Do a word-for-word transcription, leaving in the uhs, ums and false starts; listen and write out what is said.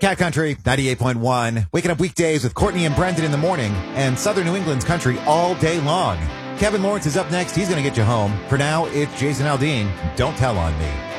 Cat Country, ninety-eight point one. Waking up weekdays with Courtney and Brendan in the morning and Southern New England's country all day long. Kevin Lawrence is up next. He's going to get you home. For now, it's Jason Aldean. Don't tell on me.